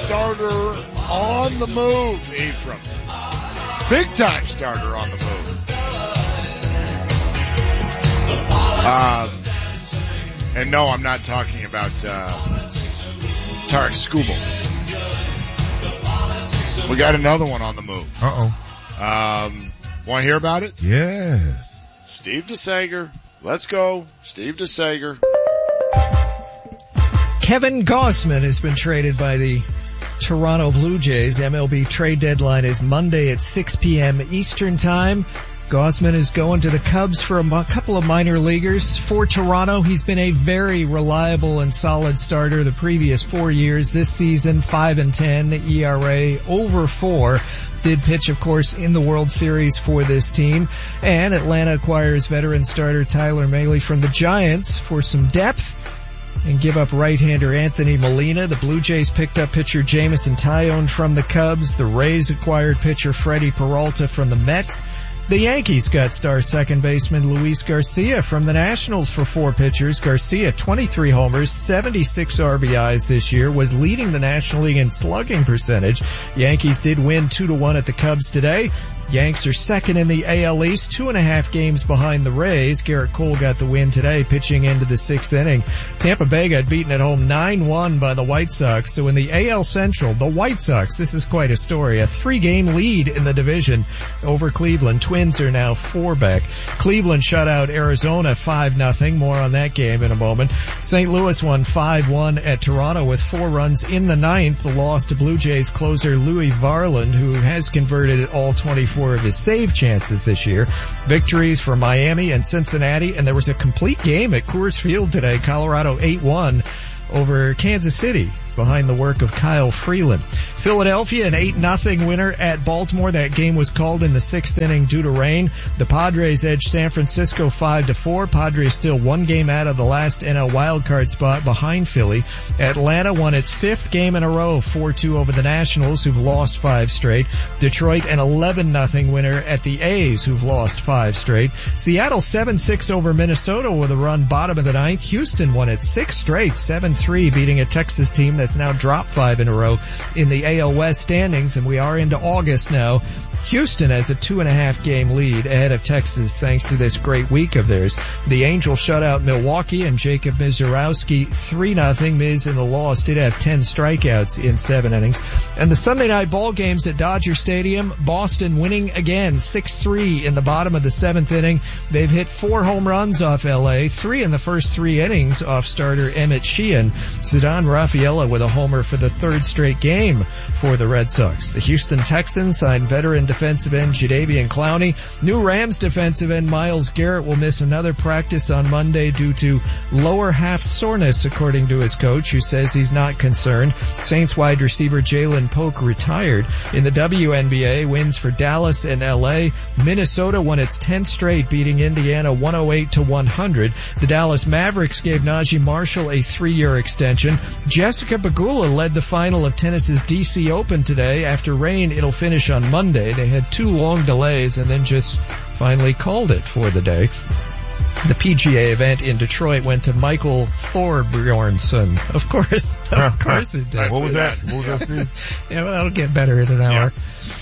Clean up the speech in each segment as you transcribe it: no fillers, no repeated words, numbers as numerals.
starter on the move, Ephraim. Big time starter on the move. And no, I'm not talking about Tarek Skubal. We got another one on the move. Want to hear about it? Yes. Steve DeSager. Let's go. Steve DeSager. Kevin Gausman has been traded by the Toronto Blue Jays. MLB trade deadline is Monday at 6 p.m. Eastern Time. Gausman is going to the Cubs for a couple of minor leaguers. For Toronto, he's been a very reliable and solid starter the previous 4 years. This season, 5-10, ERA over 4. Did pitch, of course, in the World Series for this team. And Atlanta acquires veteran starter Tyler Mahle from the Giants for some depth and give up right-hander Anthony Molina. The Blue Jays picked up pitcher Jameson Taillon from the Cubs. The Rays acquired pitcher Freddie Peralta from the Mets. The Yankees got star second baseman Luis Garcia from the Nationals for 4 pitchers. Garcia, 23 homers, 76 RBIs this year, was leading the National League in slugging percentage. Yankees did win 2-1 at the Cubs today. Yanks are second in the AL East, 2.5 games behind the Rays. Garrett Cole got the win today, pitching into the 6th inning. Tampa Bay got beaten at home 9-1 by the White Sox. So in the AL Central, the White Sox, this is quite a story, a 3-game lead in the division over Cleveland. Twins are now 4 back. Cleveland shut out Arizona 5-0. More on that game in a moment. St. Louis won 5-1 at Toronto with 4 runs in the 9th. The loss to Blue Jays closer Louis Varland, who has converted all 24 of his save chances this year. Victories for Miami and Cincinnati, and there was a complete game at Coors Field today. Colorado 8-1 over Kansas City behind the work of Kyle Freeland. Philadelphia, an 8-0 winner at Baltimore. That game was called in the 6th inning due to rain. The Padres edged San Francisco 5-4. Padres still 1 game out of the last NL wildcard spot behind Philly. Atlanta won its 5th game in a row, 4-2 over the Nationals, who've lost 5 straight. Detroit, an 11-0 winner at the A's, who've lost 5 straight. Seattle 7-6 over Minnesota with a run bottom of the 9th. Houston won its 6th straight, 7-3, beating a Texas team that's now dropped 5 in a row in the AL West standings, and we are into August now. Houston has a 2.5 game lead ahead of Texas thanks to this great week of theirs. The Angels shut out Milwaukee and Jacob Mizorowski 3-0. Miz in the loss did have 10 strikeouts in 7 innings. And the Sunday night ball games at Dodger Stadium, Boston winning again 6-3 in the bottom of the 7th inning. They've hit 4 home runs off LA, 3 in the first 3 innings off starter Emmett Sheehan. Zidane Rafaela with a homer for the 3rd straight game for the Red Sox. The Houston Texans signed veteran defensive end Jadeveon Clowney. New Rams defensive end Myles Garrett will miss another practice on Monday due to lower half soreness, according to his coach, who says he's not concerned. Saints wide receiver Jalen Polk retired. In the WNBA, wins for Dallas and LA. Minnesota won its 10th straight, beating Indiana 108-100. The Dallas Mavericks gave Najee Marshall a 3-year extension. Jessica Pegula led the final of tennis's DC Open today. After rain, it'll finish on Monday. They had 2 long delays and then just finally called it for the day. The PGA event in Detroit went to Michael Thorbjornsen. Of course it does. What was that? Yeah, well, that'll get better in an hour.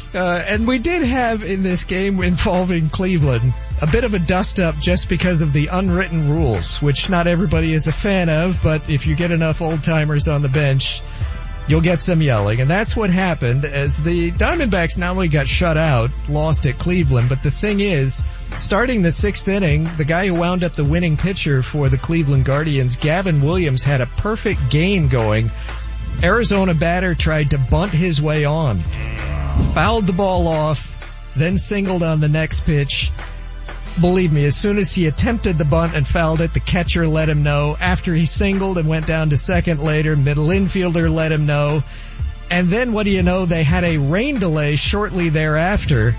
And we did have in this game involving Cleveland a bit of a dust-up just because of the unwritten rules, which not everybody is a fan of, but if you get enough old-timers on the bench, you'll get some yelling. And that's what happened as the Diamondbacks not only got shut out, lost at Cleveland, but the thing is, starting the 6th inning, the guy who wound up the winning pitcher for the Cleveland Guardians, Gavin Williams, had a perfect game going. Arizona batter tried to bunt his way on, fouled the ball off, then singled on the next pitch. Believe me, as soon as he attempted the bunt and fouled it, the catcher let him know. After he singled and went down to second later, middle infielder let him know. And then what do you know, they had a rain delay shortly thereafter.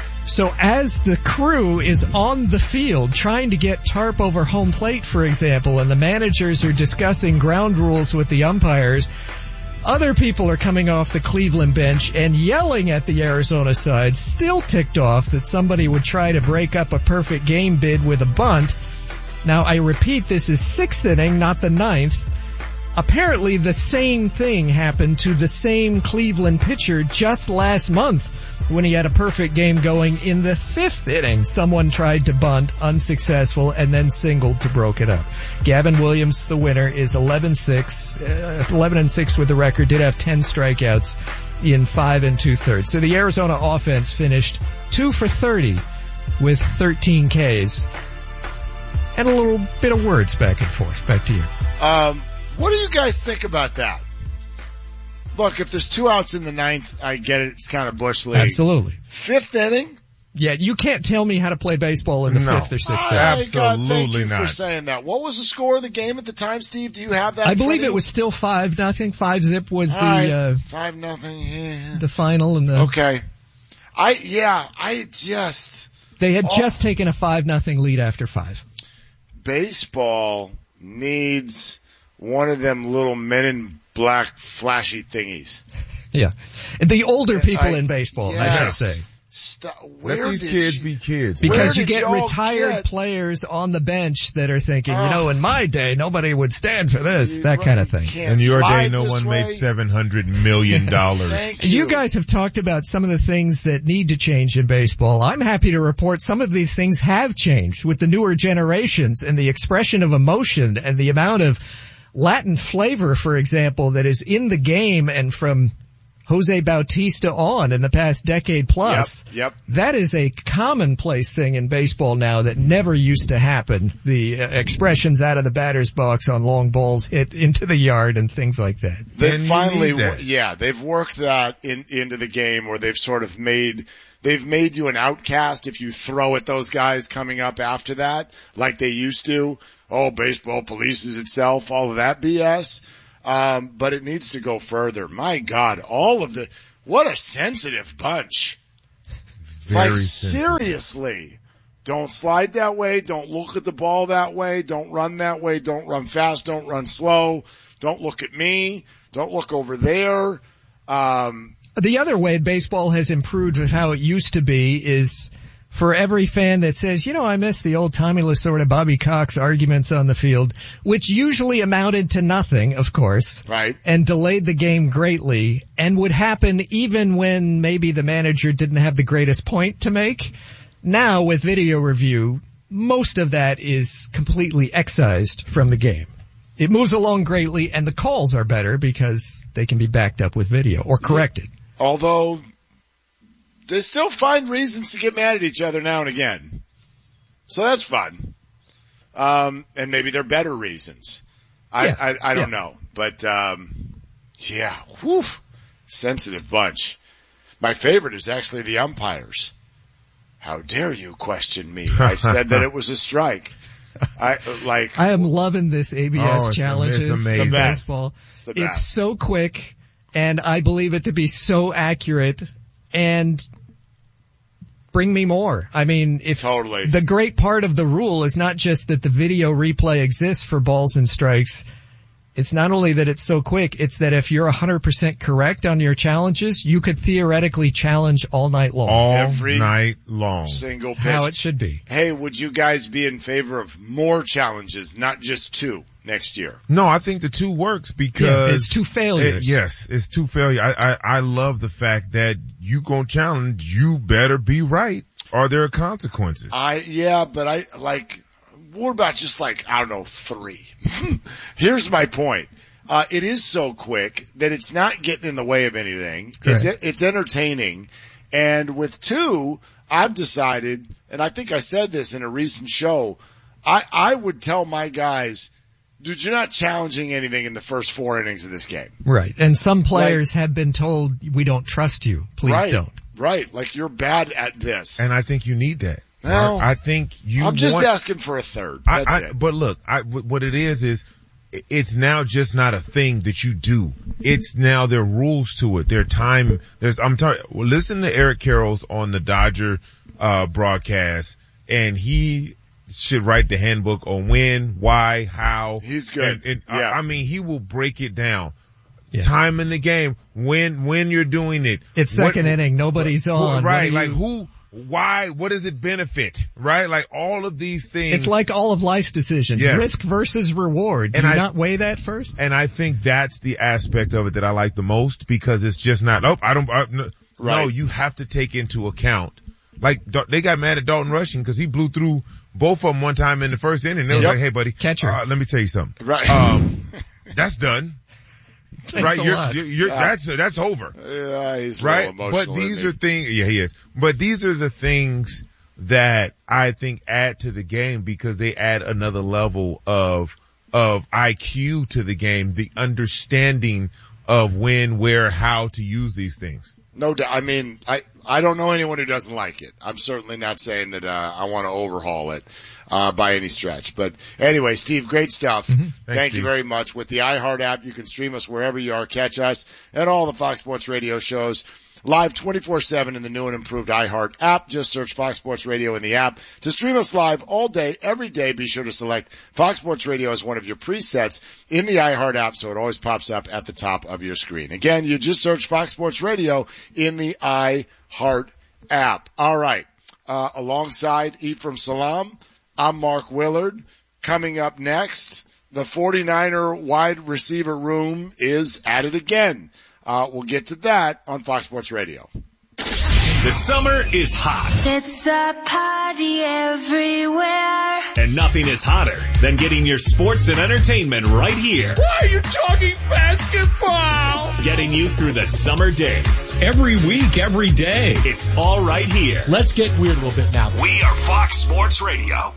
So as the crew is on the field trying to get tarp over home plate, for example, and the managers are discussing ground rules with the umpires, other people are coming off the Cleveland bench and yelling at the Arizona side, still ticked off that somebody would try to break up a perfect game bid with a bunt. Now, I repeat, this is 6th inning, not the 9th. apparently the same thing happened to the same Cleveland pitcher just last month when he had a perfect game going in the 5th inning. Someone tried to bunt, unsuccessful, and then singled to broke it up. Gavin Williams, the winner, is 11-6 with the record, did have 10 strikeouts in 5 2/3. So the Arizona offense finished 2 for 30 with 13 Ks. And a little bit of words back and forth. Back to you. What do you guys think about that? Look, if there's 2 outs in the 9th, I get it. It's kind of Bush League. Absolutely. 5th inning? Yeah, you can't tell me how to play baseball in the 5th or 6th inning. Absolutely thank you for saying that. What was the score of the game at the time, Steve? Do you have that? I believe it was still 5-0. 5-zip was the 5-0. Yeah. The final and the Okay. They had just taken a 5-0 lead after 5. Baseball needs one of them little Men in Black flashy thingies. Yeah. The older people in baseball, I should say. Let these kids be kids. Because you get retired players on the bench that are thinking, in my day, nobody would stand for this, that kind of thing. In your day, no one made $700 million. You guys have talked about some of the things that need to change in baseball. I'm happy to report some of these things have changed with the newer generations and the expression of emotion and the amount of Latin flavor, for example, that is in the game and from Jose Bautista on in the past decade plus. Yep. That is a commonplace thing in baseball now that never used to happen. The expressions out of the batter's box on long balls hit into the yard and things like that. They've worked that into the game where they've sort of made you an outcast if you throw at those guys coming up after that, like they used to. Oh, baseball polices itself, all of that BS. But it needs to go further. My God, what a sensitive bunch. Very seriously. Don't slide that way. Don't look at the ball that way. Don't run that way. Don't run fast. Don't run slow. Don't look at me. Don't look over there. The other way baseball has improved with how it used to be is for every fan that says, I miss the old-timey sort of Bobby Cox arguments on the field, which usually amounted to nothing, of course. Right. And delayed the game greatly and would happen even when maybe the manager didn't have the greatest point to make. Now, with video review, most of that is completely excised from the game. It moves along greatly, and the calls are better because they can be backed up with video or corrected. Although they still find reasons to get mad at each other now and again. So that's fun. And maybe they're better reasons. I don't know. But, sensitive bunch. My favorite is actually the umpires. How dare you question me? I said that it was a strike. I am loving this ABS challenges. It's amazing. Baseball. It's so quick, and I believe it to be so accurate, and bring me more. I mean, totally. The great part of the rule is not just that the video replay exists for balls and strikes. It's not only that it's so quick, it's that if you're 100% correct on your challenges, you could theoretically challenge all night long. Every night long. Single pitch. That's how it should be. Hey, would you guys be in favor of more challenges, not just 2 next year? No, I think the 2 works because it's 2 failures. It's 2 failures. I love the fact that you gonna challenge, you better be right, or there are consequences. What about just 3? Here's my point. It is so quick that it's not getting in the way of anything. It's entertaining. And with 2, I've decided, and I think I said this in a recent show, I would tell my guys, dude, you're not challenging anything in the first 4 innings of this game. Right. And some players have been told, we don't trust you. Please don't. Right. You're bad at this. And I think you need that. Well, I think I'm just asking for a third. That's it. But look, what it is it's now just not a thing that you do. It's now there are rules to it. There are time. Listen to Eric Carroll's on the Dodger broadcast, and he should write the handbook on when, why, how. He's good. I mean, he will break it down. Yeah. Time in the game, when you're doing it. It's second inning, nobody's on. Right, why, what does it benefit, right? Like all of these things. It's like all of life's decisions. Yes. Risk versus reward. Do you not weigh that first? And I think that's the aspect of it that I like the most, because it's just not, no, you have to take into account. Like, they got mad at Dalton Rushing because he blew through both of them one time in the first inning. They was like, hey buddy, catcher. Let me tell you something. Right. That's done. Thanks right? That's over. Yeah, he's right. Real but these are things, yeah, he is. But these are the things that I think add to the game, because they add another level of IQ to the game, the understanding of when, where, how to use these things. No doubt. I mean, I don't know anyone who doesn't like it. I'm certainly not saying that, I want to overhaul it, by any stretch. But anyway, Steve, great stuff. Mm-hmm. Thank you very much. With the iHeart app, you can stream us wherever you are. Catch us and all the Fox Sports Radio shows live 24/7 in the new and improved iHeart app. Just search Fox Sports Radio in the app. To stream us live all day, every day, be sure to select Fox Sports Radio as one of your presets in the iHeart app, so it always pops up at the top of your screen. Again, you just search Fox Sports Radio in the iHeart app. All right. Alongside Ephraim Salam, I'm Mark Willard. Coming up next, the 49er wide receiver room is at it again. We'll get to that on Fox Sports Radio. The summer is hot. It's a party everywhere. And nothing is hotter than getting your sports and entertainment right here. Why are you talking basketball? Getting you through the summer days. Every week, every day. It's all right here. Let's get weird a little bit now. We are Fox Sports Radio.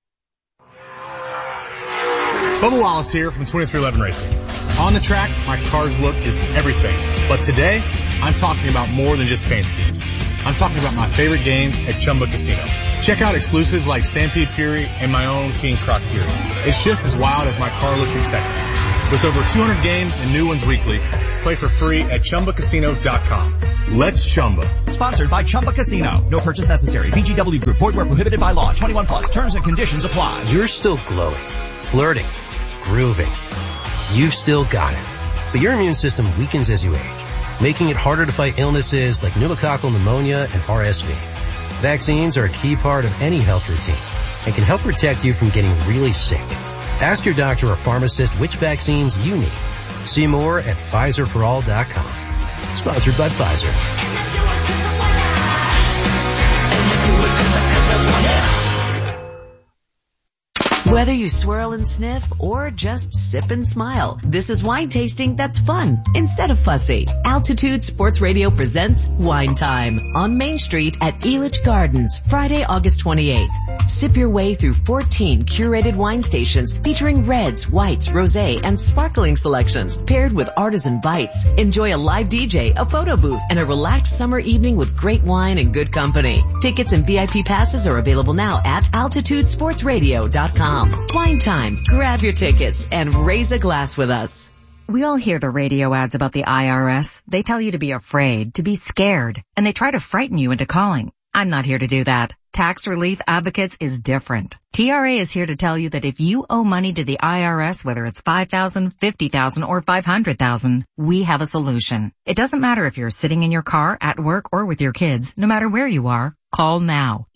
Bubba Wallace here from 2311 Racing. On the track, my car's look is everything. But today, I'm talking about more than just paint schemes. I'm talking about my favorite games at Chumba Casino. Check out exclusives like Stampede Fury and my own King Croc Fury. It's just as wild as my car look in Texas. With over 200 games and new ones weekly, play for free at ChumbaCasino.com. Let's Chumba. Sponsored by Chumba Casino. No purchase necessary. VGW Group. Void where prohibited by law. 21 plus. Terms and conditions apply. You're still glowing, flirting, grooving. You've still got it. But your immune system weakens as you age, making it harder to fight illnesses like pneumococcal pneumonia and RSV. Vaccines are a key part of any health routine and can help protect you from getting really sick. Ask your doctor or pharmacist which vaccines you need. See more at PfizerForAll.com. Sponsored by Pfizer. Whether you swirl and sniff or just sip and smile, this is wine tasting that's fun instead of fussy. Altitude Sports Radio presents Wine Time on Main Street at Elitch Gardens, Friday, August 28th. Sip your way through 14 curated wine stations featuring reds, whites, rosé, and sparkling selections paired with artisan bites. Enjoy a live DJ, a photo booth, and a relaxed summer evening with great wine and good company. Tickets and VIP passes are available now at altitudesportsradio.com. Wine Time. Grab your tickets and raise a glass with us. We all hear the radio ads about the IRS. They tell you to be afraid, to be scared, and they try to frighten you into calling. I'm not here to do that. Tax Relief Advocates is different. TRA is here to tell you that if you owe money to the IRS, whether it's $5,000, $50,000, or $500,000, we have a solution. It doesn't matter if you're sitting in your car, at work, or with your kids. No matter where you are, call now.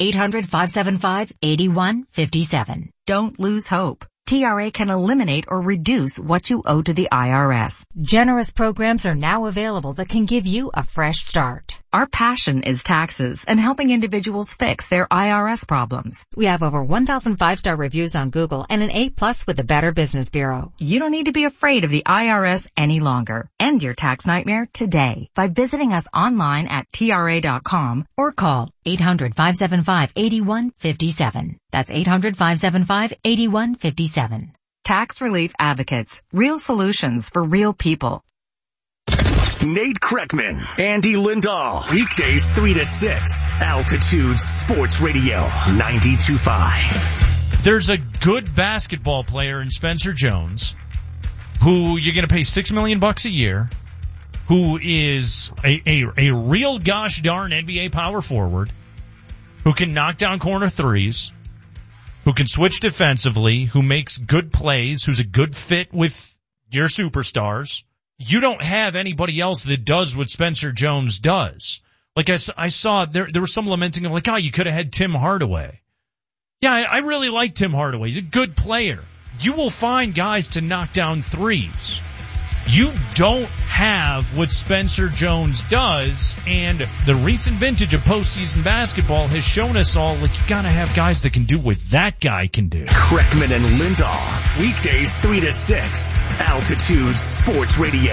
800-575-8157. Don't lose hope. TRA can eliminate or reduce what you owe to the IRS. Generous programs are now available that can give you a fresh start. Our passion is taxes and helping individuals fix their IRS problems. We have over 1,000 5-star reviews on Google and an A+ with the Better Business Bureau. You don't need to be afraid of the IRS any longer. End your tax nightmare today by visiting us online at TRA.com or call 800-575-8157. That's 800-575-8157. Tax Relief Advocates. Real solutions for real people. Nate Kreckman, Andy Lindahl, weekdays 3 to 6, Altitude Sports Radio 92.5. There's a good basketball player in Spencer Jones, who you're going to pay $6 million a year, who is a real gosh darn NBA power forward, who can knock down corner threes, who can switch defensively, who makes good plays, who's a good fit with your superstars. You don't have anybody else that does what Spencer Jones does. Like I saw there was some lamenting of like, oh, you could have had Tim Hardaway. Yeah, I really like Tim Hardaway. He's a good player. You will find guys to knock down threes. You don't have what Spencer Jones does, and the recent vintage of postseason basketball has shown us all, like, you gotta have guys that can do what that guy can do. Kreckman and Lindahl, weekdays 3 to 6, Altitude Sports Radio,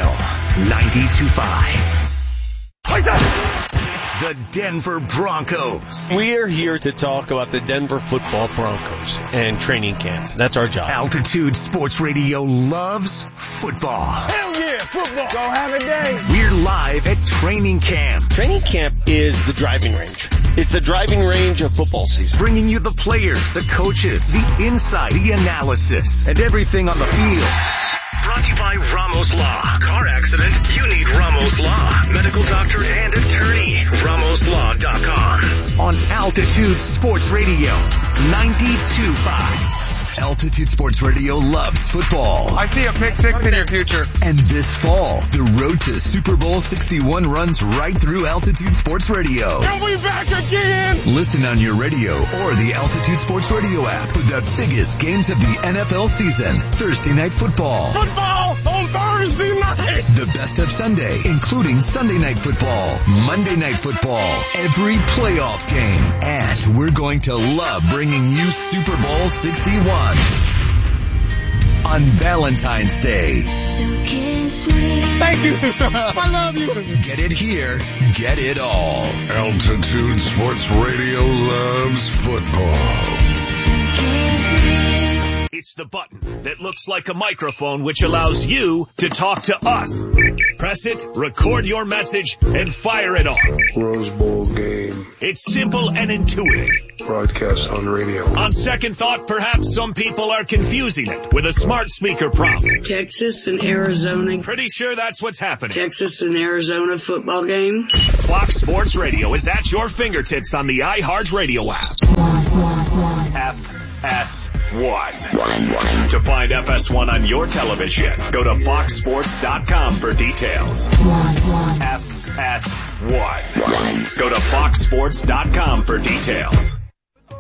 92.5. The Denver Broncos. We're here to talk about the Denver Football Broncos and training camp. That's our job. Altitude Sports Radio loves football. Hell yeah, football. Go have a day. We're live at training camp. Training camp is the driving range. It's the driving range of football season. Bringing you the players, the coaches, the insight, the analysis, and everything on the field. Brought to you by Ramos Law. Car accident? You need Ramos Law. Medical doctor and attorney. RamosLaw.com. On Altitude Sports Radio, 92.5. Altitude Sports Radio loves football. I see a pick six in your future. And this fall, the road to Super Bowl 61 runs right through Altitude Sports Radio. And we back again! Listen on your radio or the Altitude Sports Radio app for the biggest games of the NFL season. Thursday Night Football. Football on Thursday night! The best of Sunday, including Sunday Night Football, Monday Night Football, every playoff game. And we're going to love bringing you Super Bowl 61. On Valentine's Day. Thank you. I love you. Get it here. Get it all. Altitude Sports Radio loves football. It's the button that looks like a microphone which allows you to talk to us. Press it, record your message, and fire it off. Rose Bowl game. It's simple and intuitive. Broadcast on radio. On second thought, perhaps some people are confusing it with a smart speaker prompt. Texas and Arizona. Pretty sure that's what's happening. Texas and Arizona football game. Fox Sports Radio is at your fingertips on the iHeartRadio app. FS1. To find FS1 on your television, go to foxsports.com for details. FS1. Go to foxsports.com for details.